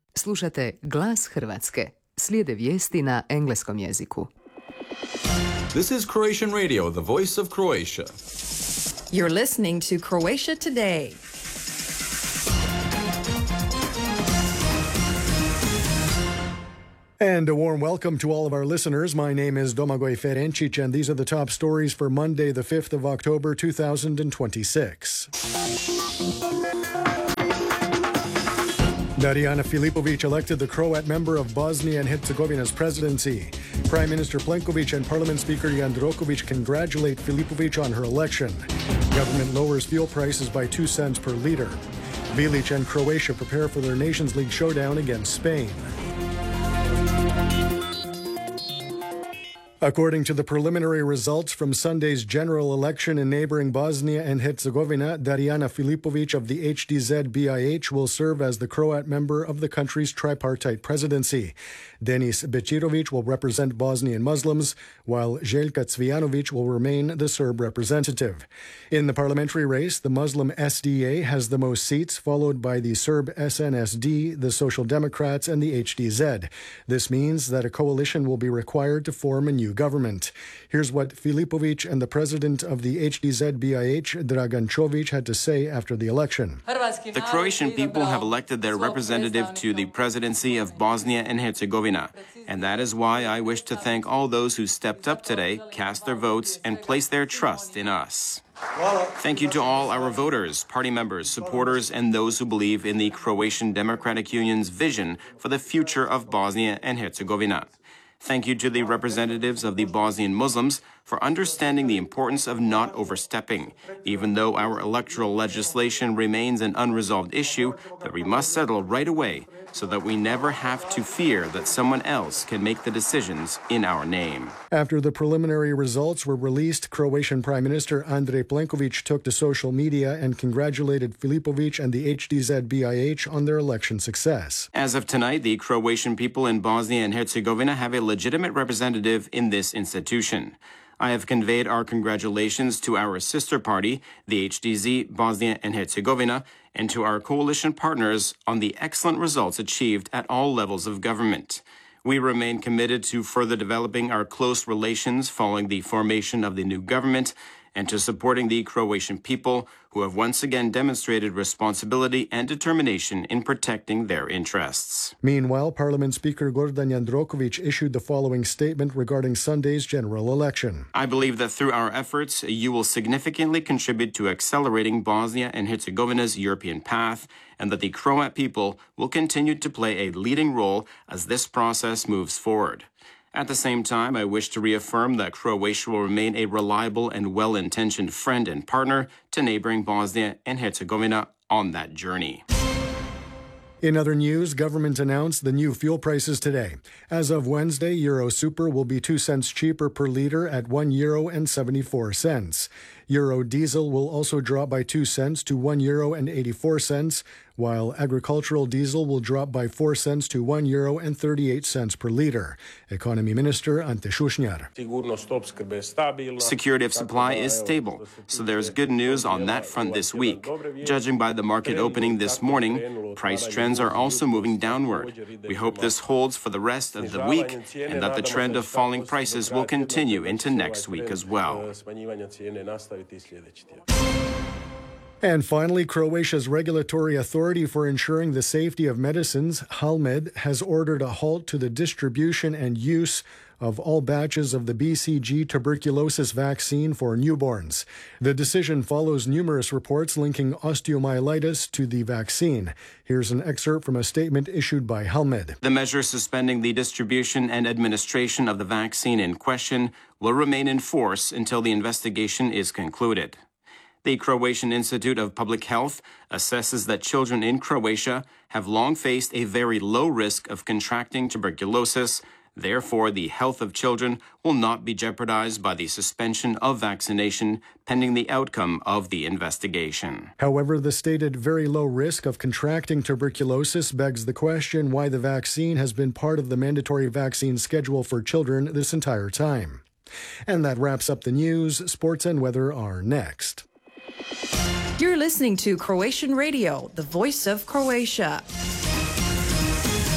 Slušate Glas Hrvatske. Slijede vijesti na engleskom jeziku. This is Croatian Radio, the voice of Croatia. You're listening to Croatia Today. And a warm welcome to all of our listeners. My name is Domagoj Ferencic, and these are the top stories for Monday, the 5th of October, 2026. Dariana Filipović elected the Croat member of Bosnia and Herzegovina's presidency. Prime Minister Plenković and Parliament Speaker Jandroković congratulate Filipović on her election. Government lowers fuel prices by 2 cents per liter. Vilic and Croatia prepare for their Nations League showdown against Spain. According to the preliminary results from Sunday's general election in neighboring Bosnia and Herzegovina, Dariana Filipović of the HDZ-BIH will serve as the Croat member of the country's tripartite presidency. Denis Bećirović will represent Bosnian Muslims, while Željka Cvijanović will remain the Serb representative. In the parliamentary race, the Muslim SDA has the most seats, followed by the Serb SNSD, the Social Democrats, and the HDZ. This means that a coalition will be required to form a new government. Here's what Filipović and the president of the HDZ-BIH, Dragan Čović, had to say after the election. The Croatian people have elected their representative to the presidency of Bosnia and Herzegovina, and that is why I wish to thank all those who stepped up today, cast their votes, and placed their trust in us. Thank you to all our voters, party members, supporters, and those who believe in the Croatian Democratic Union's vision for the future of Bosnia and Herzegovina. Thank you to the representatives of the Bosnian Muslims for understanding the importance of not overstepping, even though our electoral legislation remains an unresolved issue that we must settle right away so that we never have to fear that someone else can make the decisions in our name. After the preliminary results were released, Croatian Prime Minister Andrej Plenković took to social media and congratulated Filipović and the HDZ-BIH on their election success. As of tonight, the Croatian people in Bosnia and Herzegovina have a legitimate representative in this institution. I have conveyed our congratulations to our sister party, the HDZ Bosnia and Herzegovina, and to our coalition partners on the excellent results achieved at all levels of government. We remain committed to further developing our close relations following the formation of the new government and to supporting the Croatian people who have once again demonstrated responsibility and determination in protecting their interests. Meanwhile, Parliament Speaker Gordan Jandroković issued the following statement regarding Sunday's general election. I believe that through our efforts, you will significantly contribute to accelerating Bosnia and Herzegovina's European path, and that the Croat people will continue to play a leading role as this process moves forward. At the same time, I wish to reaffirm that Croatia will remain a reliable and well-intentioned friend and partner to neighboring Bosnia and Herzegovina on that journey. In other news, government announced the new fuel prices today. As of Wednesday, Euro Super will be 2 cents cheaper per liter at €1.74. Euro Diesel will also drop by 2 cents to €1.84, while agricultural diesel will drop by 4 cents to €1.38 per liter. Economy Minister Ante Šušnjar. Security of supply is stable, so there's good news on that front this week. Judging by the market opening this morning, price trends are also moving downward. We hope this holds for the rest of the week and that the trend of falling prices will continue into next week as well. And finally, Croatia's regulatory authority for ensuring the safety of medicines, HALMED, has ordered a halt to the distribution and use of all batches of the BCG tuberculosis vaccine for newborns. The decision follows numerous reports linking osteomyelitis to the vaccine. Here's an excerpt from a statement issued by HALMED. The measure suspending the distribution and administration of the vaccine in question will remain in force until the investigation is concluded. The Croatian Institute of Public Health assesses that children in Croatia have long faced a very low risk of contracting tuberculosis. Therefore, the health of children will not be jeopardized by the suspension of vaccination pending the outcome of the investigation. However, the stated very low risk of contracting tuberculosis begs the question why the vaccine has been part of the mandatory vaccine schedule for children this entire time. And that wraps up the news. Sports and weather are next. You're listening to Croatian Radio, the voice of Croatia.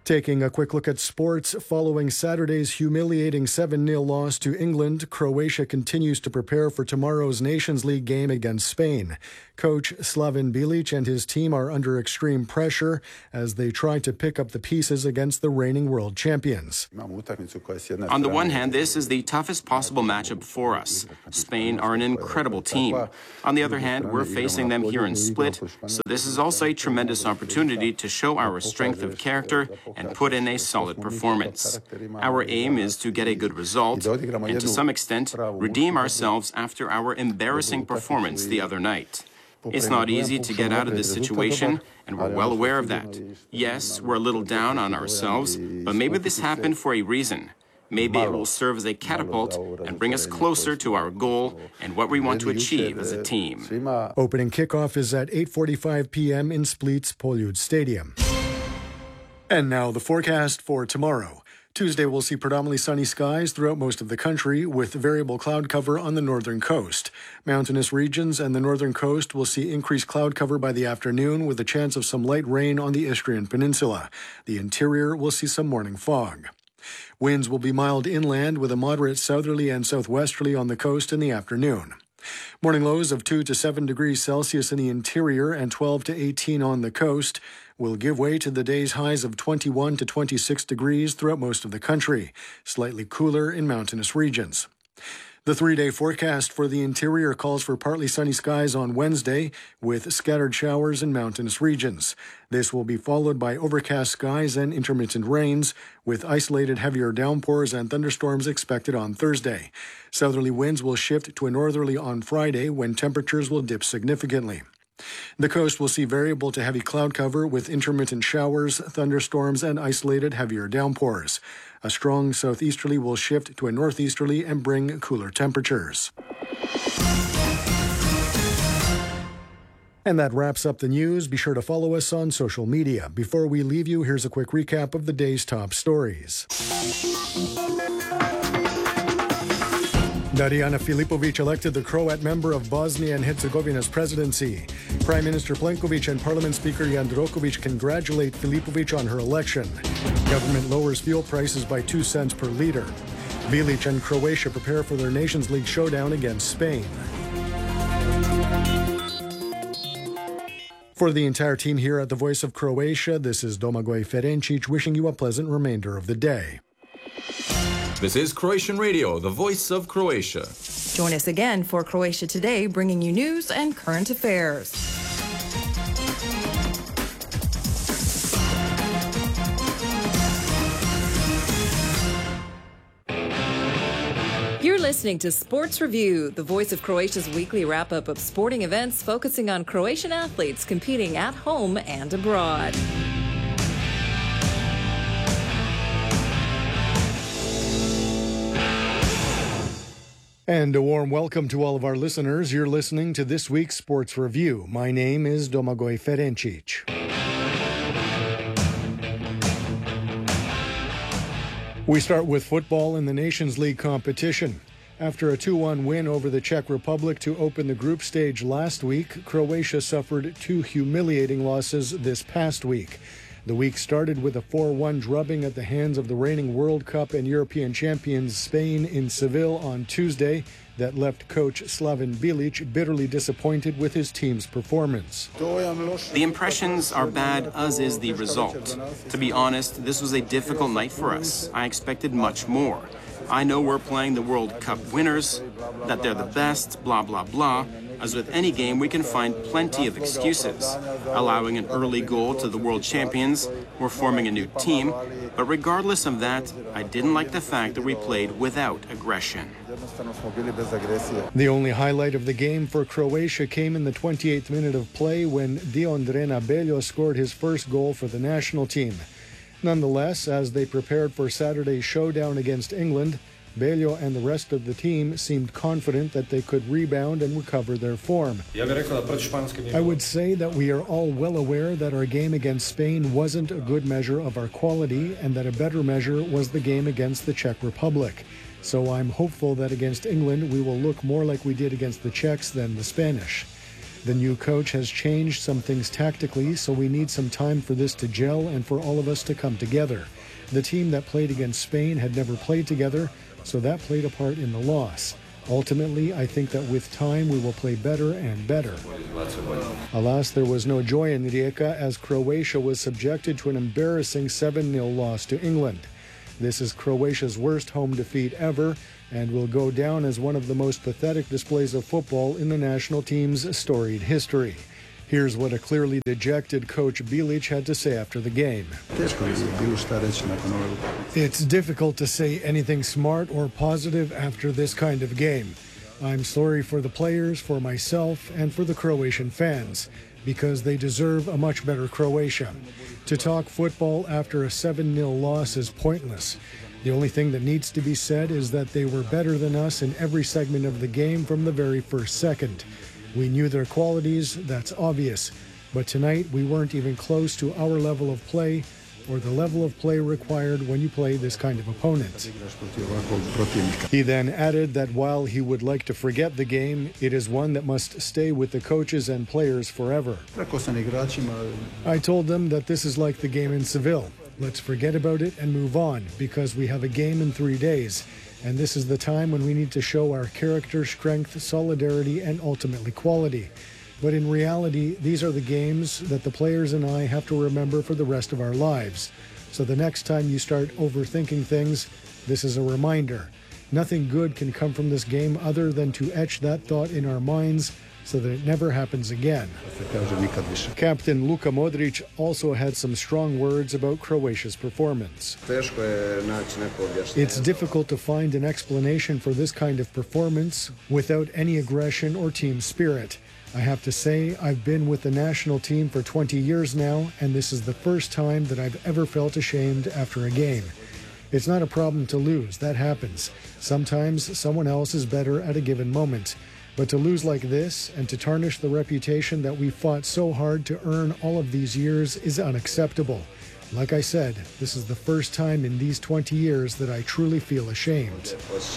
Taking a quick look at sports, following Saturday's humiliating 7-0 loss to England, Croatia continues to prepare for tomorrow's Nations League game against Spain. Coach Slaven Bilic and his team are under extreme pressure as they try to pick up the pieces against the reigning world champions. On the one hand, this is the toughest possible matchup for us. Spain are an incredible team. On the other hand, we're facing them here in Split, so this is also a tremendous opportunity to show our strength of character and put in a solid performance. Our aim is to get a good result and to some extent redeem ourselves after our embarrassing performance the other night. It's not easy to get out of this situation, and we're well aware of that. Yes, we're a little down on ourselves, but maybe this happened for a reason. Maybe it will serve as a catapult and bring us closer to our goal and what we want to achieve as a team. Opening kickoff is at 8:45 p.m. in Split's Poljud Stadium. And now the forecast for tomorrow. Tuesday will see predominantly sunny skies throughout most of the country with variable cloud cover on the northern coast. Mountainous regions and the northern coast will see increased cloud cover by the afternoon with a chance of some light rain on the Istrian Peninsula. The interior will see some morning fog. Winds will be mild inland with a moderate southerly and southwesterly on the coast in the afternoon. Morning lows of 2 to 7 degrees Celsius in the interior and 12 to 18 on the coast will give way to the day's highs of 21 to 26 degrees throughout most of the country, slightly cooler in mountainous regions. The 3-day forecast for the interior calls for partly sunny skies on Wednesday with scattered showers in mountainous regions. This will be followed by overcast skies and intermittent rains with isolated heavier downpours and thunderstorms expected on Thursday. Southerly winds will shift to a northerly on Friday when temperatures will dip significantly. The coast will see variable to heavy cloud cover with intermittent showers, thunderstorms, and isolated heavier downpours. A strong southeasterly will shift to a northeasterly and bring cooler temperatures. And that wraps up the news. Be sure to follow us on social media. Before we leave you, here's a quick recap of the day's top stories. Dariana Filipovic elected the Croat member of Bosnia and Herzegovina's presidency. Prime Minister Plenković and Parliament Speaker Jandroković congratulate Filipovic on her election. Government lowers fuel prices by 2 cents per liter. Bilic and Croatia prepare for their Nations League showdown against Spain. For the entire team here at the Voice of Croatia, this is Domagoj Ferencic wishing you a pleasant remainder of the day. This is Croatian Radio, the voice of Croatia. Join us again for Croatia Today, bringing you news and current affairs. You're listening to Sports Review, the Voice of Croatia's weekly wrap-up of sporting events focusing on Croatian athletes competing at home and abroad. And a warm welcome to all of our listeners. You're listening to this week's Sports Review. My name is Domagoj Ferencic. We start with football in the Nations League competition. After a 2-1 win over the Czech Republic to open the group stage last week, Croatia suffered 2 humiliating losses this past week. The week started with a 4-1 drubbing at the hands of the reigning World Cup and European champions Spain in Seville on Tuesday that left coach Slaven Bilic bitterly disappointed with his team's performance. The impressions are bad, as is the result. To be honest, this was a difficult night for us. I expected much more. I know we're playing the World Cup winners, that they're the best, blah, blah, blah. As with any game, we can find plenty of excuses. Allowing an early goal to the world champions, we're forming a new team. But regardless of that, I didn't like the fact that we played without aggression. The only highlight of the game for Croatia came in the 28th minute of play when Diondrena Beljo scored his first goal for the national team. Nonetheless, as they prepared for Saturday's showdown against England, Beljo and the rest of the team seemed confident that they could rebound and recover their form. I would say that we are all well aware that our game against Spain wasn't a good measure of our quality and that a better measure was the game against the Czech Republic. So I'm hopeful that against England we will look more like we did against the Czechs than the Spanish. The new coach has changed some things tactically, so we need some time for this to gel and for all of us to come together. The team that played against Spain had never played together, so that played a part in the loss. Ultimately, I think that with time we will play better and better. Alas, there was no joy in Rijeka as Croatia was subjected to an embarrassing 7-0 loss to England. This is Croatia's worst home defeat ever and will go down as one of the most pathetic displays of football in the national team's storied history. Here's what a clearly dejected coach Bilic had to say after the game. It's difficult to say anything smart or positive after this kind of game. I'm sorry for the players, for myself, and for the Croatian fans, because they deserve a much better Croatia. To talk football after a 7-0 loss is pointless. The only thing that needs to be said is that they were better than us in every segment of the game from the very first second. We knew their qualities, that's obvious. But tonight we weren't even close to our level of play or the level of play required when you play this kind of opponent. He then added that while he would like to forget the game, it is one that must stay with the coaches and players forever. I told them that this is like the game in Seville. Let's forget about it and move on, because we have a game in 3 days. And this is the time when we need to show our character, strength, solidarity, and ultimately quality. But in reality, these are the games that the players and I have to remember for the rest of our lives. So the next time you start overthinking things, this is a reminder. Nothing good can come from this game other than to etch that thought in our minds so that it never happens again. Captain Luka Modric also had some strong words about Croatia's performance. It's difficult to find an explanation for this kind of performance without any aggression or team spirit. I have to say, I've been with the national team for 20 years now, and this is the first time that I've ever felt ashamed after a game. It's not a problem to lose, that happens. Sometimes someone else is better at a given moment. But to lose like this and to tarnish the reputation that we fought so hard to earn all of these years is unacceptable. Like I said, this is the first time in these 20 years that I truly feel ashamed.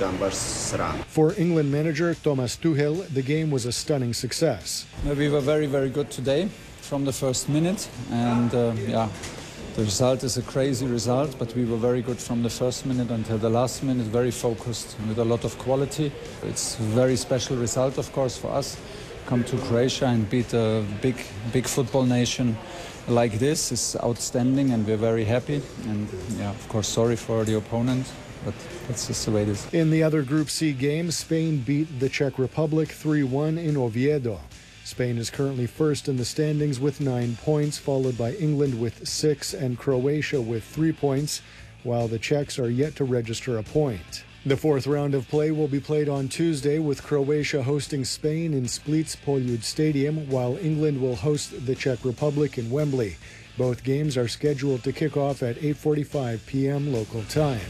For England manager Thomas Tuchel, the game was a stunning success. We were very, very good today from the first minute, and the result is a crazy result, but we were very good from the first minute until the last minute, very focused with a lot of quality. It's a very special result, of course, for us. Come to Croatia and beat a big football nation like this is outstanding, and we're very happy. And of course, sorry for the opponent, but that's just the way it is. In the other Group C game, Spain beat the Czech Republic 3-1 in Oviedo. Spain is currently first in the standings with 9 points, followed by England with 6 and Croatia with 3 points, while the Czechs are yet to register a point. The fourth round of play will be played on Tuesday, with Croatia hosting Spain in Split's Poljud Stadium, while England will host the Czech Republic in Wembley. Both games are scheduled to kick off at 8:45 p.m. local time.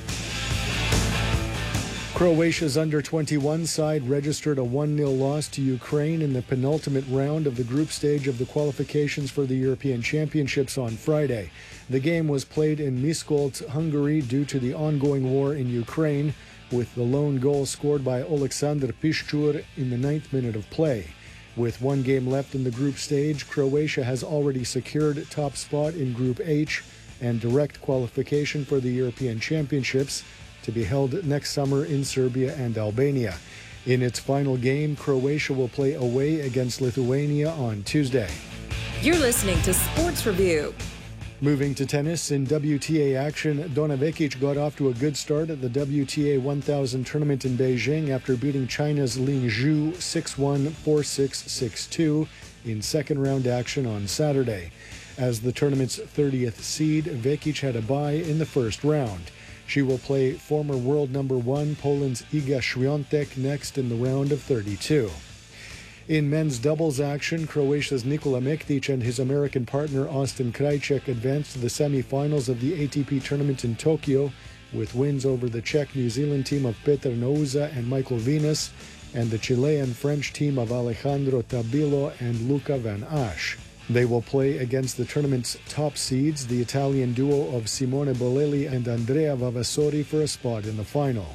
Croatia's under-21 side registered a 1-0 loss to Ukraine in the penultimate round of the group stage of the qualifications for the European Championships on Friday. The game was played in Miskolc, Hungary, due to the ongoing war in Ukraine, with the lone goal scored by Oleksandr Piščur in the 9th minute of play. With one game left in the group stage, Croatia has already secured top spot in Group H and direct qualification for the European Championships, to be held next summer in Serbia and Albania. In its final game, Croatia will play away against Lithuania on Tuesday. You're listening to Sports Review. Moving to tennis, in WTA action, Donna Vekic got off to a good start at the WTA 1000 tournament in Beijing after beating China's Ling Zhu 6-1, 4-6, 6-2 in second-round action on Saturday. As the tournament's 30th seed, Vekic had a bye in the first round. She will play former world number 1 Poland's Iga Świątek next in the round of 32. In men's doubles action, Croatia's Nikola Mektic and his American partner Austin Krajicek advanced to the semifinals of the ATP tournament in Tokyo, with wins over the Czech-New Zealand team of Petr Nouza and Michael Venus, and the Chilean-French team of Alejandro Tabilo and Luca Van Asch. They will play against the tournament's top seeds, the Italian duo of Simone Bolelli and Andrea Vavasori, for a spot in the final.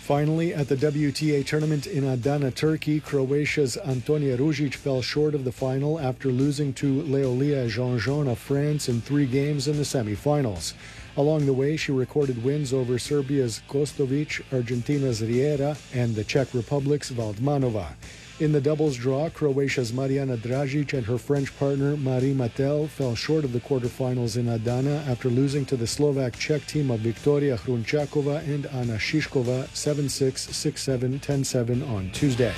Finally, at the WTA tournament in Adana, Turkey, Croatia's Antonija Ružić fell short of the final after losing to Leolia Jean-Jean of France in 3 games in the semifinals. Along the way, she recorded wins over Serbia's Kostovic, Argentina's Riera, and the Czech Republic's Valdmanova. In the doubles draw, Croatia's Mariana Dragic and her French partner Marie Matel fell short of the quarterfinals in Adana after losing to the Slovak-Czech team of Viktoria Hrunčáková and Anna Šiškova 7-6, 6-7, 10-7 on Tuesday.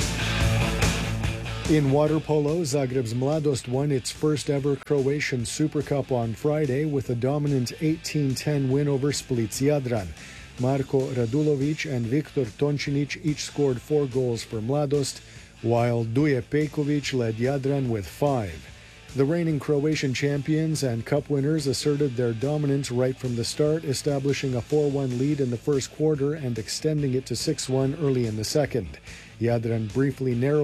In water polo, Zagreb's Mladost won its first ever Croatian Super Cup on Friday with a dominant 18-10 win over Split Jadran. Marko Radulovic and Viktor Tončinić each scored 4 goals for Mladost, while Duje Pejkovic led Jadran with 5. The reigning Croatian champions and cup winners asserted their dominance right from the start, establishing a 4-1 lead in the first quarter and extending it to 6-1 early in the second. Jadran briefly narrowed